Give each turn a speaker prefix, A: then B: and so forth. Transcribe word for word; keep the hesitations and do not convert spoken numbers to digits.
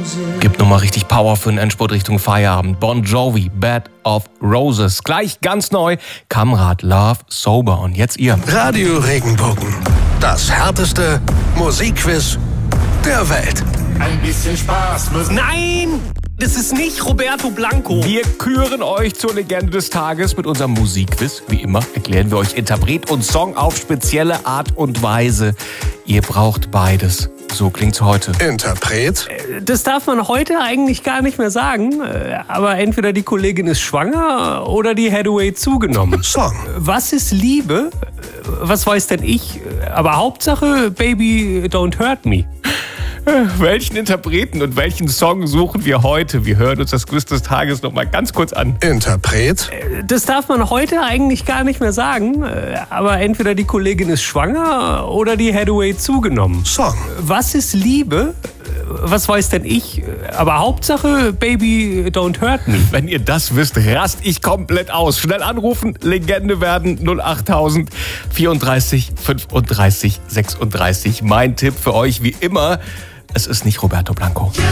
A: Gibt nochmal richtig Power für den Endspurt Richtung Feierabend. Bon Jovi, Bed of Roses. Gleich ganz neu, Kamrat, Love, Sober. Und jetzt ihr.
B: Radio Regenbogen. Das härteste Musikquiz der Welt.
C: Ein bisschen Spaß muss...
A: Nein! Das ist nicht Roberto Blanco. Wir küren euch zur Legende des Tages mit unserem Musikquiz. Wie immer erklären wir euch Interpret und Song auf spezielle Art und Weise. Ihr braucht beides. So klingt's heute.
B: Interpret?
D: Das darf man heute eigentlich gar nicht mehr sagen. Aber entweder die Kollegin ist schwanger oder die Hathaway zugenommen.
B: Song?
D: Was ist Liebe? Was weiß denn ich? Aber Hauptsache, Baby, don't hurt me.
A: Welchen Interpreten und welchen Song suchen wir heute? Wir hören uns das Quiz des Tages noch mal ganz kurz an.
B: Interpret?
D: Das darf man heute eigentlich gar nicht mehr sagen. Aber entweder die Kollegin ist schwanger oder die Hathaway zugenommen.
B: Song?
D: Was ist Liebe? Was weiß denn ich? Aber Hauptsache, Baby, don't hurt me.
A: Wenn ihr das wisst, rast ich komplett aus. Schnell anrufen, Legende werden, null achttausend vierunddreißig fünfunddreißig sechsunddreißig. Mein Tipp für euch wie immer, es ist nicht Roberto Blanco.